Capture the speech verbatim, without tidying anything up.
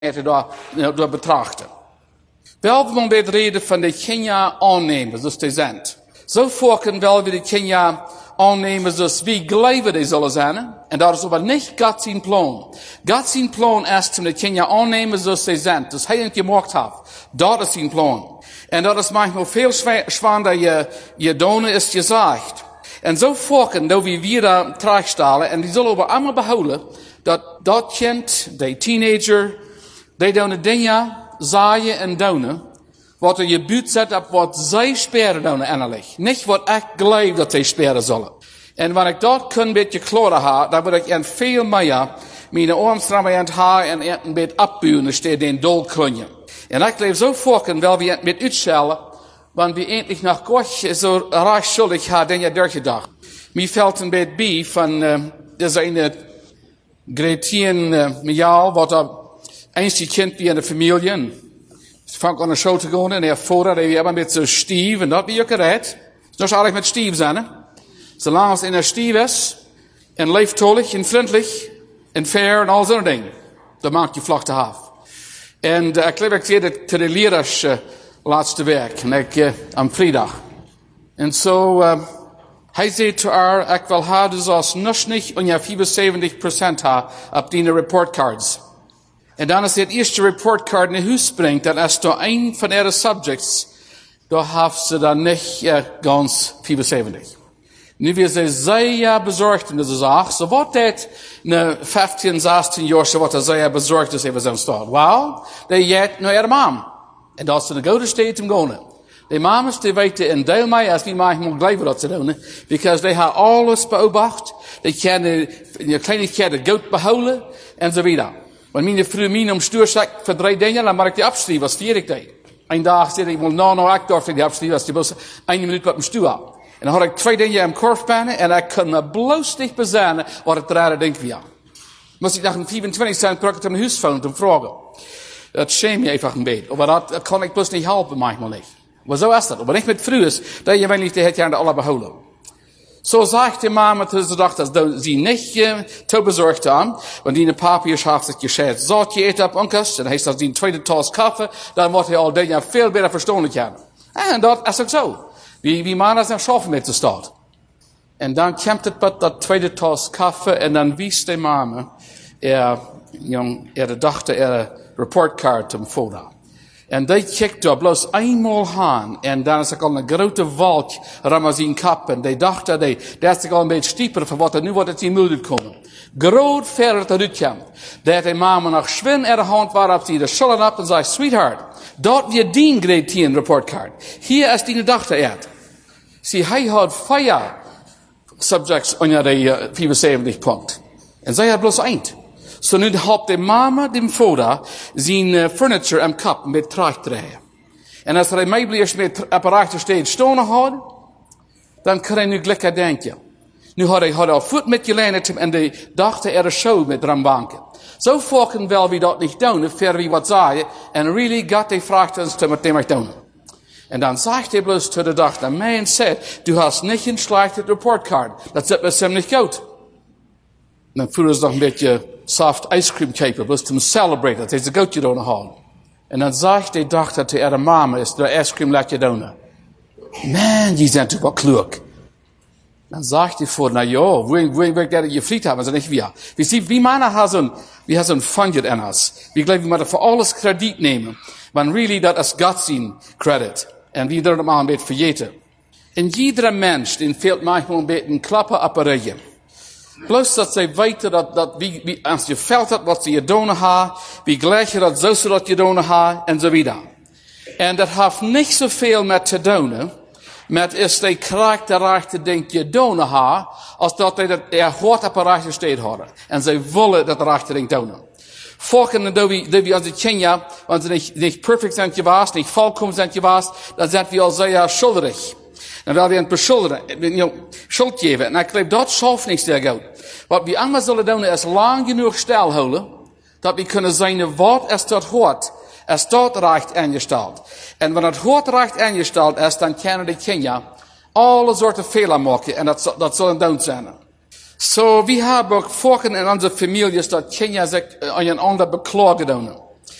door, door betrachten. Wel we moeten reden van de Kenia aannemen, zoals die zijn. Zo voorken wel we de Kenia aannemen, zoals wie geloven die zullen zijn. En dat is aber niet God zijn plan. God zijn plan is om de Kenia aannemen, zoals die zijn. Dus hij het gemaakt heeft. Dat is zijn plan. En dat is manchmal veel zwaarder je, je donen is gezegd. En zo voorken dat we weer terugstellen. En die zullen we allemaal behouden. Dat dat kind, die teenager, die doen de dingen zaaien en doen. Wat er je buurt zet op wat zij speren doen eigenlijk. Niet wat ik geloof dat zij speren zullen. En wanneer ik dat kan een beetje klaren ha, dan word ik en veel meer mijn armstrammen aan het haar en een beetje opbuwen, dan steeds den dolklunje. En ik leef zo voorken, wel we het met uitstellen, want we eindelijk nog kort zo raar schuldig had, dan je doorgedacht. Mij valt een beetje bij van, uh, er zijn uh, Gretien uh, Miaal, wat er eens die kind wie in de familie. En vangt aan de show te gaan en hij voordat hij hebben met zo'n stief en dat wie je gered. Dat is eigenlijk met stief zijn, hè. Zolang als in een stief is, en leeftolig en vriendelijk, en fair en al zo'n dingen. Dat maakt je vlak te af. En uh, ik leef ik zeer te de leraars uh, laatste week, en ik uh, am vrijdag. En zo, uh, hij zei te haar, ik wil haar dus als nusnig en ja vijfenzeventig procent ha op die reportcards. En dan is het eerste reportcard naar huis springt, dan is door een van ihre subjects, daar heeft ze dan niet uh, ganz vijfenzeventig. Nu weer ze zeer bezorgd in deze zaak. Zo wat dat na vijftien, zestien jaar, zo wat er zeer bezorgd is over zo'n staat. Wel, die jet naar ihre mam. En dat ze de goede steeds om gaan. Die mamas, die weten in deel mij, als die manchmal geloven dat ze doen. Because die hebben alles beobacht. Die kunnen je kleinigheid de goud behouden. En zo weer. Want mijn vrouw mij om stuur zegt, voor drie dingen, dan mag ik die afschrijven, als vier ik deed. Een dag zei ik, well, nou, nou, ik durf die afschrijven, als die bus een minuut wat mijn stuur had. En dan had ik twee dingen in korfpannen, en ik kon me bloos niet bezinnen wat het rare ding was. Moest ik nach een vijfentwintig zijn, terug naar mijn huisphone te vragen. Dat schämt je even een beetje. Maar dat kan ik bloos niet helpen, manchmal niet. Maar zo is dat. Maar niet met vrouw is, dat je wel niet het jaar alle behouden. Zo zegt de mama toen ze dacht, dat ze niet uh, te bezorgd aan. Want die papier heeft zich gezegd, zat je eten op onkus. En hij staat die tweede tas koffie. Dan wordt hij al dingen veel beter verståelig hebben. En dat is ook zo. Wie, wie mannen zijn schaffen met de stad. En dan komt het met dat tweede tas koffie. En dan wist de mama, er, jong, er dacht er reportcard om foto. En die kijkt daar bloos eenmaal aan. En dan is er al een grote wolk rond zijn kop. En die dacht dat hij, dat is al een beetje stieper van wat er nu wordt het in moeilijk komen. Groot verder te uitkomt. Dat de mama nog schwin er de hand waarop ze de schulden op en zei, sweetheart, dat weer dien grade tien reportcard. Hier is die dachte er. Zie, hij had vier subjects onder de uh, vijfenzeventig punt. En zij had bloos eind. So nu helpt de mama dem foda zijn uh, furniture am kap met terugdraaien. En als er een meubeliers met apparaten steeds stonen had, dan kan hij nu gelukkig denken. Nu had hij, had hij al voet met gelenen en die dachten er een show met rambanken. Zo volken wel wie dat niet doen, ver wie wat zei, en really got die vraagt ons te met dem doen. En dan zegt hij bloos te de dag, de man zegt, du hast niet een slechte reportcard. Dat zit met hem niet goed. En dan voelen ze nog een beetje soft ice cream cake, bloos te celebrate, dat is een goedje doen halen. En dan zegt hij dag dat hij de mama is, de ice cream laat je doen. Man, die zijn toch wat kluk. Dan zegt hij voor, nou ja, wie wil ik dat je friet hebben, ze niet wie. Wie ziet, wie mannen hebben zo'n, wie hebben zo'n fundje in ons. Wie geloven, we moeten voor alles krediet nemen. Want really, dat is God zijn credit. En wie er maar een beetje vergeten. En iedere mens, die veelt manchmal een beetje een klappen op een regen. Bloos dat zij weten dat, dat wie, wie, als je veld hebt wat ze je doen hebben, wie gelijk je dat zo ze dat je doen hebben, en zo weer. En dat heeft niet zoveel met te doen, met is de karakterrechte ding je doen hebben, als dat hij dat er hoort op een rechte steed hadden. En zij willen dat rechte ding doen. Volken dat we, dat we als Kenia, want ze niet, niet perfect zijn geweest, niet volkomen zijn geweest, dan zijn we al zeer schuldig. En wel weer een beschuldigen, you know, schuld geven. En ik geloof dat zelf niet zeer goed. Wat we allemaal zullen doen is lang genoeg stilhouden, dat we kunnen zijn wat is dat hoort, is dat recht ingesteld. En wanneer het hoort recht ingesteld is, dan kunnen de Kenia alle soorten fehler maken. En dat, dat zullen doen zijn. So, we hebben ook volken in onze families dat Kenia zich aan een ander beklagen doen.